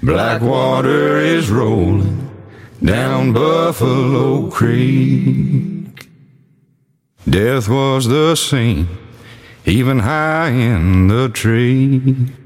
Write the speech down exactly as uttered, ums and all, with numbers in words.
Black water is rolling down Buffalo Creek. Death was the scene, even high in the tree.